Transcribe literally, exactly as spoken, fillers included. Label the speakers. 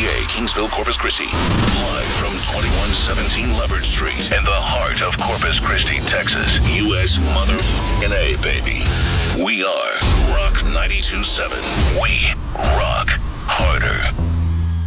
Speaker 1: A, Kingsville, Corpus Christi. Live from twenty-one seventeen Leopard Street in the heart of Corpus Christi, Texas. U S motherfucking A, baby. We are Rock ninety-two point seven. We rock harder.